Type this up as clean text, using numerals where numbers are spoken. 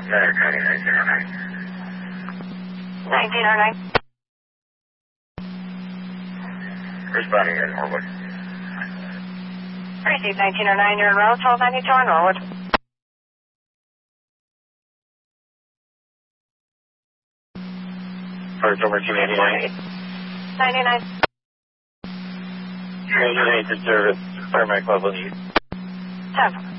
1909. Responding at Norwood. Received 1909, you're in row 1292 on Norwood. First over 289. 99. 288 to service. Paramedic level need. 10.